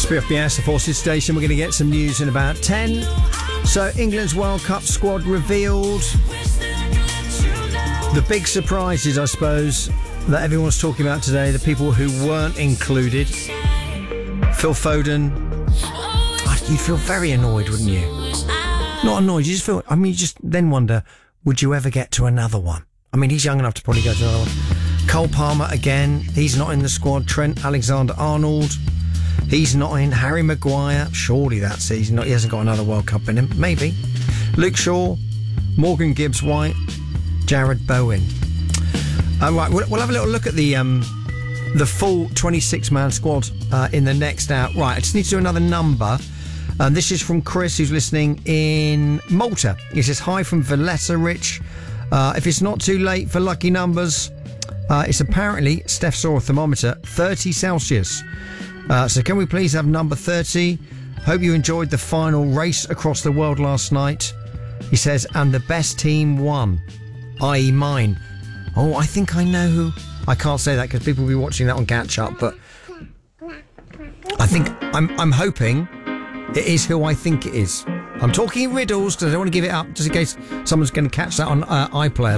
BFBS, the Forces Station. We're going to get some news in about 10. So, England's World Cup squad revealed. The big surprises, I suppose, that everyone's talking about today, the people who weren't included. Phil Foden. You'd feel very annoyed, wouldn't you? Not annoyed, you just feel... I mean, you just then wonder, would you ever get to another one? I mean, he's young enough to probably go to another one. Cole Palmer again, he's not in the squad. Trent Alexander-Arnold, he's not in. Harry Maguire, surely that's it. He hasn't got another World Cup in him. Maybe. Luke Shaw, Morgan Gibbs-White, Jared Bowen. Right, we'll have a little look at the full 26-man squad in the next hour. Right, I just need to do another number. This is from Chris, who's listening in Malta. He says, hi from Valletta, Rich. If it's not too late for lucky numbers, it's apparently, Steph saw a thermometer, 30 Celsius. So can we please have number 30? Hope you enjoyed the final race across the world last night. He says, and the best team won, i.e. mine. Oh, I think I know who. I can't say that because people will be watching that on Catch Up, but I think I'm hoping it is who I think it is. I'm talking riddles because I don't want to give it up just in case someone's going to catch that on iPlayer.